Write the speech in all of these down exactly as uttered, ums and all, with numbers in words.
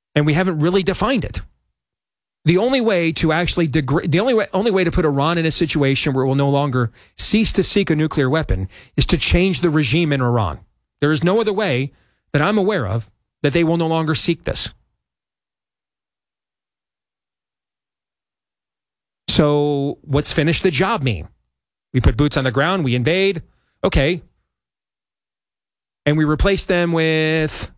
And we haven't really defined it. The only way to actually degrade, the only way, only way to put Iran in a situation where it will no longer cease to seek a nuclear weapon is to change the regime in Iran. There is no other way that I'm aware of that they will no longer seek this. So what's finish the job mean? We put boots on the ground, we invade, okay. And we replace them with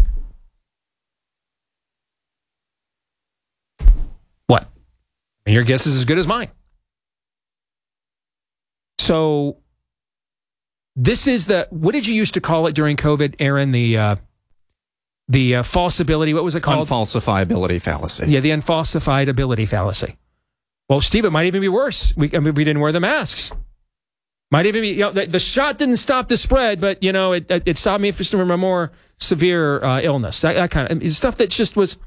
what? And your guess is as good as mine. So this is the, what did you used to call it during COVID, Aaron? The uh, the uh, falsibility, what was it called? Unfalsifiability fallacy. Yeah, the unfalsifiability fallacy. Well, Steve, it might even be worse. We, I mean, we didn't wear the masks. Might even be, you know, the, the shot didn't stop the spread, but, you know, it it stopped me from a more severe uh, illness. That, that kind of I mean, stuff that just was.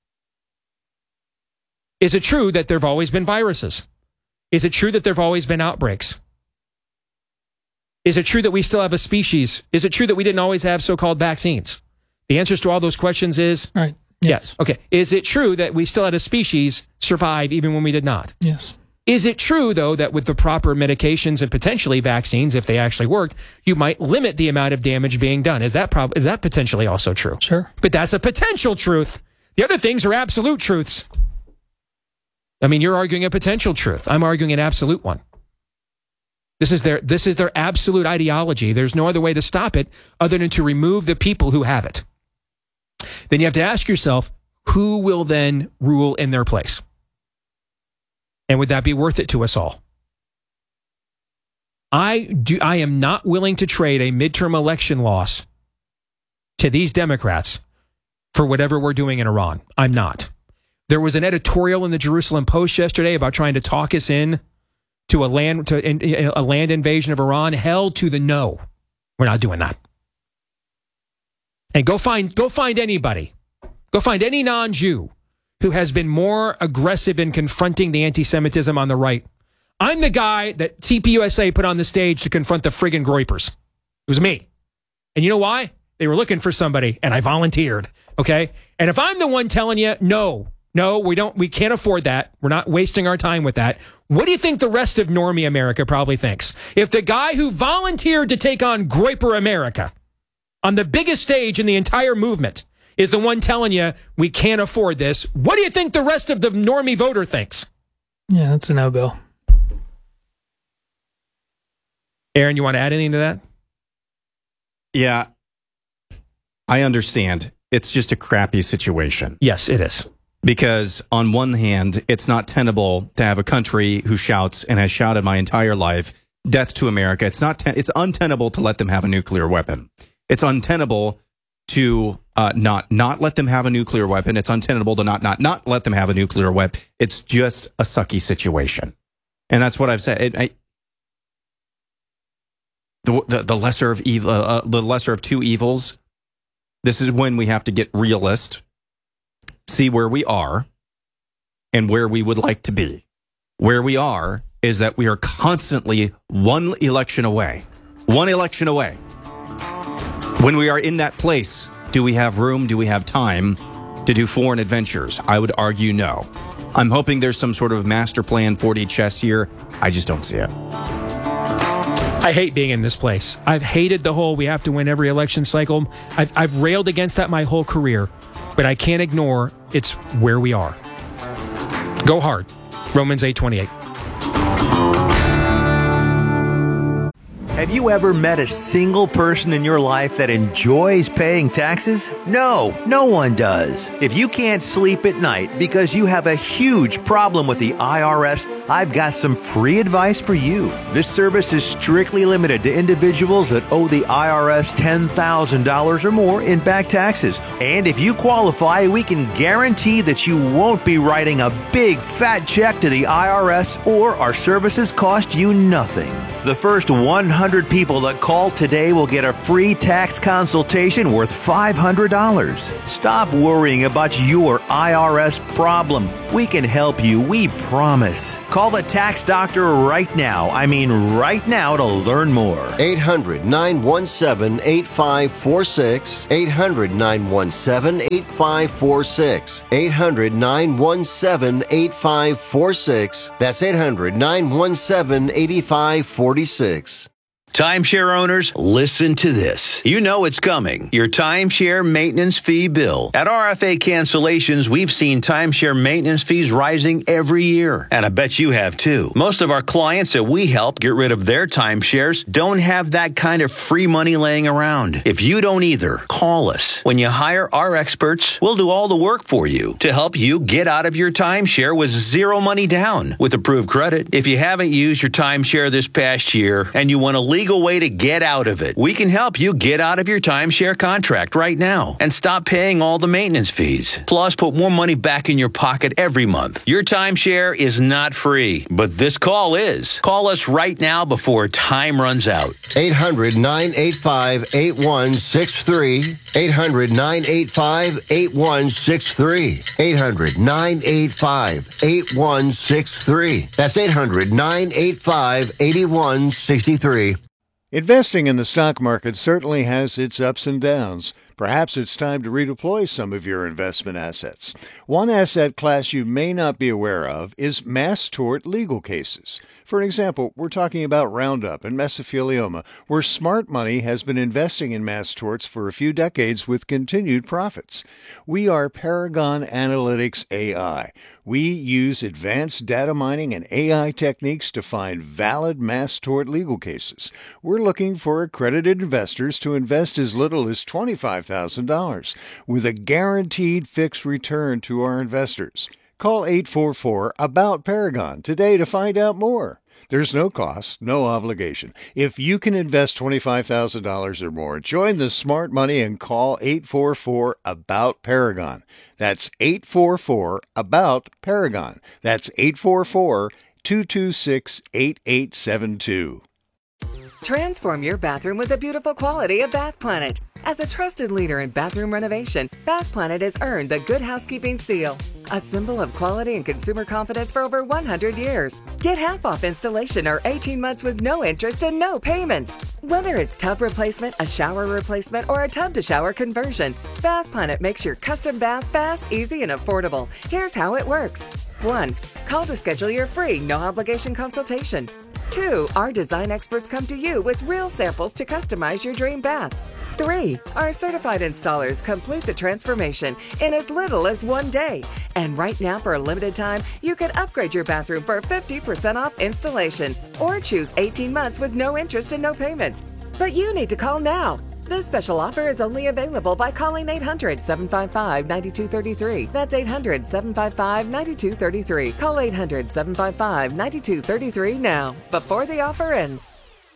Is it true that there have always been viruses? Is it true that there have always been outbreaks? Is it true that we still have a species? Is it true that we didn't always have so-called vaccines? The answers to all those questions is right. Yes. yes. Okay. Is it true that we still had a species survive even when we did not? Yes. Is it true, though, that with the proper medications and potentially vaccines, if they actually worked, you might limit the amount of damage being done? Is that prob- is that potentially also true? Sure. But that's a potential truth. The other things are absolute truths. I mean, you're arguing a potential truth. I'm arguing an absolute one. This is their this is their absolute ideology. There's no other way to stop it other than to remove the people who have it. Then you have to ask yourself, who will then rule in their place? And would that be worth it to us all? I do. I am not willing to trade a midterm election loss to these Democrats for whatever we're doing in Iran. I'm not. There was an editorial in the Jerusalem Post yesterday about trying to talk us in to a land to in, a land invasion of Iran. Hell to the no. We're not doing that. And go find go find anybody. Go find any non-Jew who has been more aggressive in confronting the anti-Semitism on the right. I'm the guy that T P U S A put on the stage to confront the friggin' Groypers. It was me. And you know why? They were looking for somebody, and I volunteered, okay? And if I'm the one telling you, no, no, we don't, we can't afford that. We're not wasting our time with that. What do you think the rest of Normie America probably thinks? If the guy who volunteered to take on Groyper America on the biggest stage in the entire movement is the one telling you we can't afford this, what do you think the rest of the Normie voter thinks? Yeah, that's a no-go. Aaron, you want to add anything to that? Yeah, I understand. It's just a crappy situation. Yes, it is. Because on one hand, it's not tenable to have a country who shouts and has shouted my entire life, death to America. It's not. Ten- it's untenable to let them have a nuclear weapon. It's untenable to uh, not not let them have a nuclear weapon. It's untenable to not not not let them have a nuclear weapon. It's just a sucky situation, and that's what I've said. It, I, the, the the lesser of evil, uh, the lesser of two evils. This is when we have to get realist, see where we are, and where we would like to be. Where we are is that we are constantly one election away, one election away. When we are in that place, do we have room, do we have time to do foreign adventures? I would argue no. I'm hoping there's some sort of master plan four D chess here. I just don't see it. I hate being in this place. I've hated the whole we have to win every election cycle. I've, I've railed against that my whole career, but I can't ignore it's where we are. Go hard. Romans eight twenty-eight. Have you ever met a single person in your life that enjoys paying taxes? No, no one does. If you can't sleep at night because you have a huge problem with the I R S, I've got some free advice for you. This service is strictly limited to individuals that owe the I R S ten thousand dollars or more in back taxes. And if you qualify, we can guarantee that you won't be writing a big fat check to the I R S or our services cost you nothing. The first one hundred people that call today will get a free tax consultation worth five hundred dollars. Stop worrying about your I R S problem. We can help you, we promise. Call the tax doctor right now. I mean right now to learn more. eight hundred, nine one seven, eight five four six. eight hundred, nine one seven, eight five four six. eight hundred, nine one seven, eight five four six. That's eight hundred, nine one seven, eight five four six. Timeshare owners, listen to this. You know it's coming. Your timeshare maintenance fee bill. At R F A Cancellations, we've seen timeshare maintenance fees rising every year. And I bet you have too. Most of our clients that we help get rid of their timeshares don't have that kind of free money laying around. If you don't either, call us. When you hire our experts, we'll do all the work for you to help you get out of your timeshare with zero money down with approved credit. If you haven't used your timeshare this past year and you want to leave legal way to get out of it. We can help you get out of your timeshare contract right now and stop paying all the maintenance fees. Plus, put more money back in your pocket every month. Your timeshare is not free, but this call is. Call us right now before time runs out. eight hundred, nine eight five, eight one six three. eight hundred, nine eight five, eight one six three. eight hundred, nine eight five, eight one six three. That's eight hundred, nine eight five, eight one six three. Investing in the stock market certainly has its ups and downs. Perhaps it's time to redeploy some of your investment assets. One asset class you may not be aware of is mass tort legal cases. For example, we're talking about Roundup and mesothelioma, where smart money has been investing in mass torts for a few decades with continued profits. We are Paragon Analytics A I. We use advanced data mining and A I techniques to find valid mass tort legal cases. We're looking for accredited investors to invest as little as twenty-five thousand dollars with a guaranteed fixed return to our investors. Call eight four four, A B O U T, Paragon today to find out more. There's no cost, no obligation. If you can invest twenty-five thousand dollars or more, join the smart money and call eight four four, A B O U T, Paragon. That's eight four four, A B O U T, Paragon. That's eight four four, two two six, eight eight seven two. Transform your bathroom with the beautiful quality of Bath Planet. As a trusted leader in bathroom renovation, Bath Planet has earned the Good Housekeeping seal, a symbol of quality and consumer confidence for over one hundred years. Get half off installation or eighteen months with no interest and no payments. Whether it's tub replacement, a shower replacement, or a tub-to-shower conversion, Bath Planet makes your custom bath fast, easy, and affordable. Here's how it works. one. Call to schedule your free, no-obligation consultation. two. Our design experts come to you with real samples to customize your dream bath. three. Our certified installers complete the transformation in as little as one day. And right now, for a limited time, you can upgrade your bathroom for fifty percent off installation or choose eighteen months with no interest and no payments. But you need to call now. This special offer is only available by calling eight hundred, seven five five, nine two three three. That's eight hundred, seven five five, nine two three three. Call eight hundred, seven five five, nine two three three now, before the offer ends.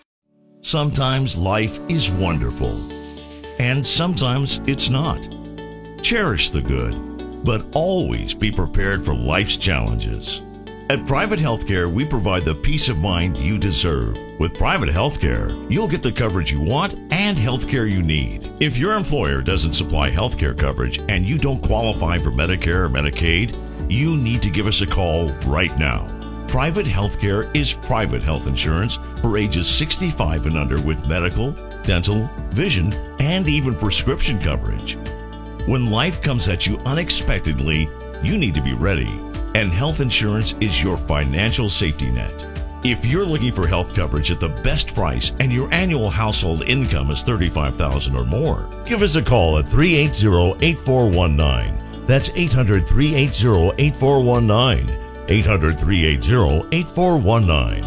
Sometimes life is wonderful, and sometimes it's not. Cherish the good, but always be prepared for life's challenges. At Private Healthcare, we provide the peace of mind you deserve. With Private Healthcare, you'll get the coverage you want and healthcare you need. If your employer doesn't supply healthcare coverage and you don't qualify for Medicare or Medicaid, you need to give us a call right now. Private Healthcare is private health insurance for ages sixty-five and under with medical, dental, vision, and even prescription coverage. When life comes at you unexpectedly, you need to be ready. And health insurance is your financial safety net. If you're looking for health coverage at the best price and your annual household income is thirty-five thousand dollars or more, give us a call at three eight zero, eight four one nine. That's eight hundred, three eight zero, eight four one nine. eight hundred, three eight zero, eight four one nine.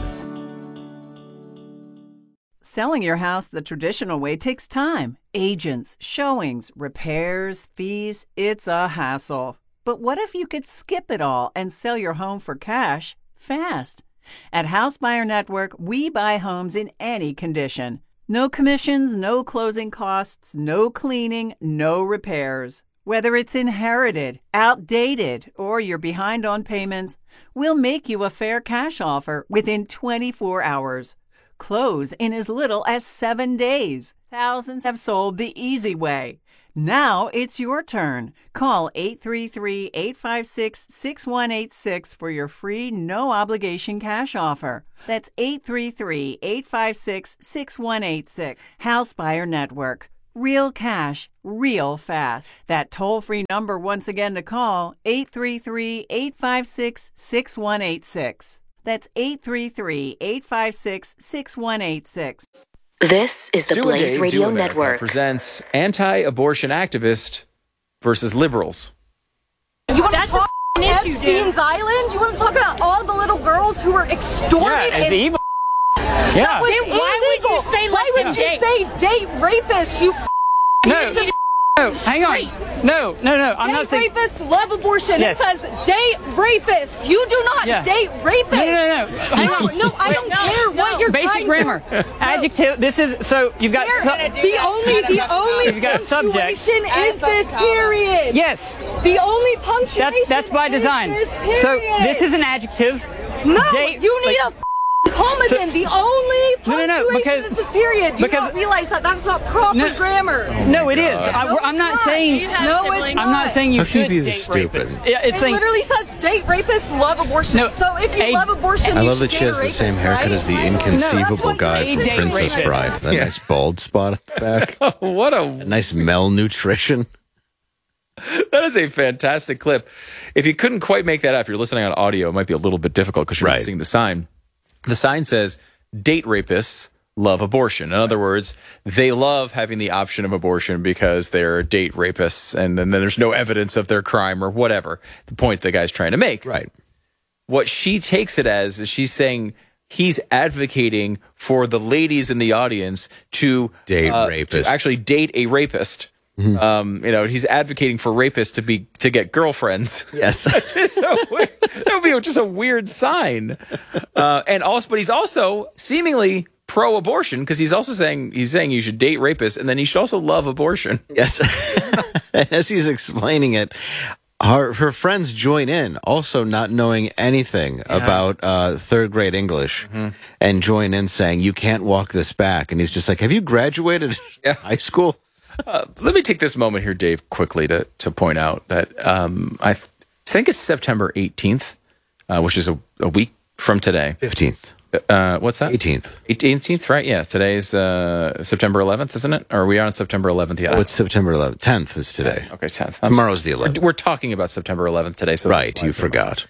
Selling your house the traditional way takes time. Agents, showings, repairs, fees. It's a hassle. But what if you could skip it all and sell your home for cash fast? At House Buyer Network, we buy homes in any condition. No commissions, no closing costs, no cleaning, no repairs. Whether it's inherited, outdated, or you're behind on payments, we'll make you a fair cash offer within twenty-four hours. Close in as little as seven days. Thousands have sold the easy way. Now it's your turn. Call eight three three, eight five six, six one eight six for your free no-obligation cash offer. That's eight three three, eight five six, six one eight six. House Buyer Network. Real cash, real fast. That toll-free number once again to call, eight three three, eight five six, six one eight six. That's eight three three, eight five six, six one eight six. This is the Stu and Blaze Dave Radio Do America Network. presents anti-abortion activist versus liberals. You want to talk about Epstein's Island? You want to talk about all the little girls who were extorted? Yeah, it's and evil. That Yeah. was Then why would illegal. you say, Why like, would the you date? say date rapist? You No. piece of No, hang on. No, no, no. I'm date not saying. rapists love abortion. Yes. It says date rapist. You do not Yeah. date rapists. No, no, no. Hang No, on. no, I Wait, don't no, care no. what you're Basic trying grammar. to. Adjective. This is so you've got Here, su- the only the only You've got a subject. punctuation is this period. Yes. The only punctuation. That's that's by design. Is this So period. this is an adjective. No, Date, you need like- a comma So- then. The only No, no, no, punctuation because- is this period. Do you because- not realize that that's not proper No. grammar? No, it is. I, No, I'm it's not not. saying. No, it's I'm not. not saying you How can you should be date this stupid? rapists. Yeah, it's It saying. literally says date rapists love abortion. No, so if you a- love abortion, I you love should that she date has a the same rapist, haircut right? as the No, that's inconceivable what guy they from date Princess rapist. Bride. That Yeah. nice bald spot at the back. What a Nice malnutrition. that is a fantastic clip. If you couldn't quite make that out, if you're listening on audio, it might be a little bit difficult because you're Right. not seeing the sign. The sign says, date rapists love abortion. In other words, they love having the option of abortion because they're date rapists and then there's no evidence of their crime or whatever. The point the guy's trying to make. Right. What she takes it as is she's saying he's advocating for the ladies in the audience to Date uh, rapists. to actually date a rapist. Mm-hmm. Um, you know, he's advocating for rapists to be to get girlfriends. Yes. It's so weird. That would be just a weird sign. Uh, and also, but he's also seemingly pro-abortion because he's also saying he's saying you should date rapists and then you should also love abortion. Yes. As he's explaining it, her, her friends join in, also not knowing anything about uh, third grade English, and join in saying, you can't walk this back. And he's just like, have you graduated Yeah. high school? Uh, let me take this moment here, Dave, quickly to to point out that um, I th- think it's September eighteenth, uh, which is a, a week from today. fifteenth. Uh, what's that? eighteenth. eighteenth, right? Yeah, today's uh, September eleventh, isn't it? Or are we on September eleventh yet? Oh, it's September eleventh. tenth is today. Okay, tenth. Tomorrow's the We're, eleventh. we're talking about September eleventh today. So Right, that's why you it's forgot.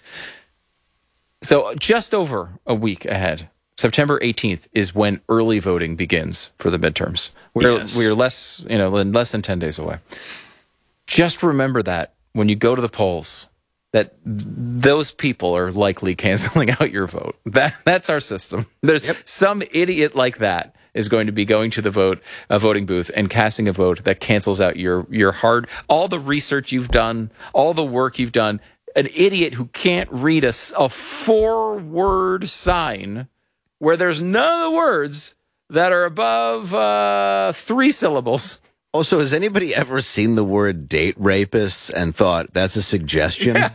So just over a week ahead, September eighteenth is when early voting begins for the midterms. We're Yes. we're less, you know, less than ten days away. Just remember that when you go to the polls, that th- those people are likely canceling out your vote. That that's our system. There's some idiot like that is going to be going to the vote a voting booth and casting a vote that cancels out your your hard all the research you've done, all the work you've done. An idiot who can't read a, s- a four-word sign where there's none of the words that are above uh, three syllables. Also, has anybody ever seen the word date rapists and thought that's a suggestion? Yeah.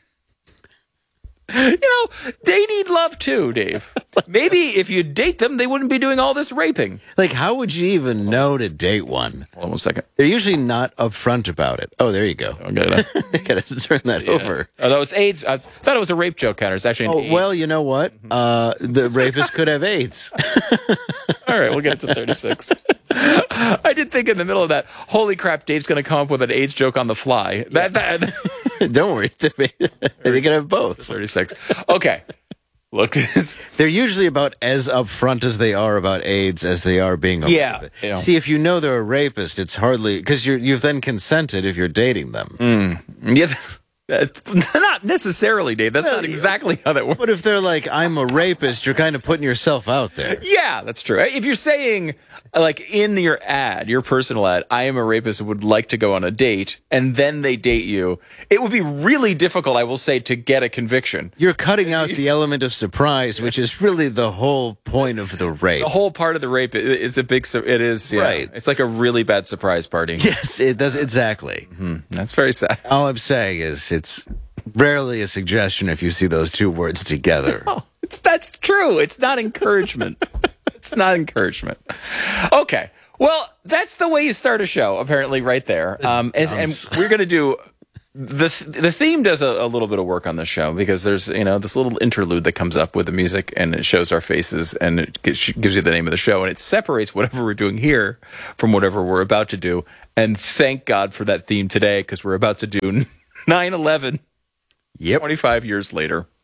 You know, they need love too, Dave. Maybe if you date them, they wouldn't be doing all this raping. Like, how would you even know to date one? Hold on one second. They're usually not upfront about it. Oh, there you go. Okay. I gotta turn that over. Although it's AIDS, I thought it was a rape joke, Connor. It's actually an Oh, AIDS. well, you know what? Uh, the rapist could have AIDS. All right, we'll get to thirty-six. I did think in the middle of that, holy crap, Dave's going to come up with an AIDS joke on the fly. That, that Don't worry. They can have both. thirty-six. Okay. Look, this. They're usually about as upfront as they are about AIDS as they are being a Yeah, rapist. yeah. See, if you know they're a rapist, it's hardly because you're you've then consented if you're dating them. Mm. Yeah, that- not necessarily, Dave. That's not exactly how that works. But if they're like, I'm a rapist, you're kind of putting yourself out there. Yeah, that's true. If you're saying, like, in your ad, your personal ad, I am a rapist and would like to go on a date, and then they date you, it would be really difficult, I will say, to get a conviction. You're cutting out the element of surprise, which is really the whole point of the rape. The whole part of the rape is a big, su- it is, yeah. Right. It's like a really bad surprise party. Yes, it does exactly. Mm-hmm. That's very sad. All I'm saying is it's rarely a suggestion if you see those two words together. Oh, it's, that's true. It's not encouragement. It's not encouragement. Okay. Well, that's the way you start a show, apparently, right there. Um, and, and we're going to do the the theme does a, a little bit of work on this show because there's you know this little interlude that comes up with the music and it shows our faces and it gives, gives you the name of the show and it separates whatever we're doing here from whatever we're about to do. And thank God for that theme today because we're about to do nine eleven. Yep. twenty-five years later.